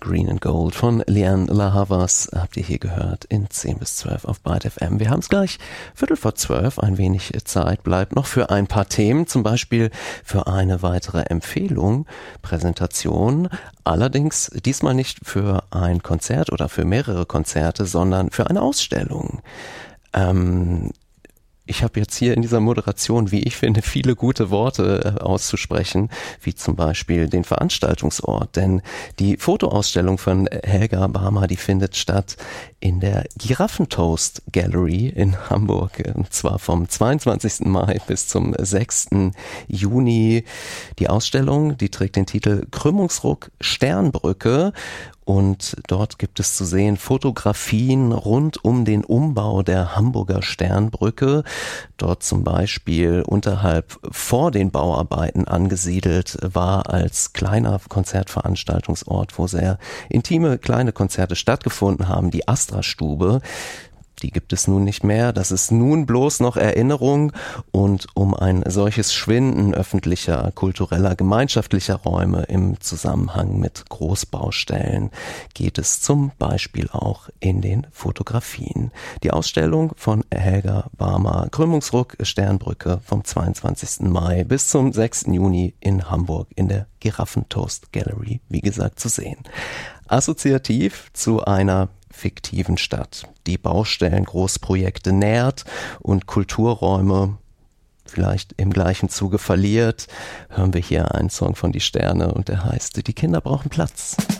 Green and Gold von Lianne La Havas habt ihr hier gehört in 10 bis 12 auf Byte FM. Wir haben es gleich 11:45, ein wenig Zeit bleibt noch für ein paar Themen, zum Beispiel für eine weitere Empfehlung, Präsentation, allerdings diesmal nicht für ein Konzert oder für mehrere Konzerte, sondern für eine Ausstellung. Ich habe jetzt hier in dieser Moderation, wie ich finde, viele gute Worte auszusprechen, wie zum Beispiel den Veranstaltungsort. Denn die Fotoausstellung von Helga Barmer, die findet statt in der Giraffentoast Gallery in Hamburg. Und zwar vom 22. Mai bis zum 6. Juni. Die Ausstellung, die trägt den Titel Krümmungsruck Sternbrücke. Und dort gibt es zu sehen Fotografien rund um den Umbau der Hamburger Sternbrücke. Dort zum Beispiel unterhalb vor den Bauarbeiten angesiedelt war als kleiner Konzertveranstaltungsort, wo sehr intime kleine Konzerte stattgefunden haben, die Astra-Stube. Die gibt es nun nicht mehr, das ist nun bloß noch Erinnerung, und um ein solches Schwinden öffentlicher, kultureller, gemeinschaftlicher Räume im Zusammenhang mit Großbaustellen geht es zum Beispiel auch in den Fotografien. Die Ausstellung von Helga Barmer, Krümmungsruck Sternbrücke, vom 22. Mai bis zum 6. Juni in Hamburg in der Giraffentoast Gallery, wie gesagt, zu sehen. Assoziativ zu einer fiktiven Stadt, die Baustellen, Großprojekte nährt und Kulturräume vielleicht im gleichen Zuge verliert, hören wir hier einen Song von Die Sterne und der heißt Die Kinder brauchen Platz.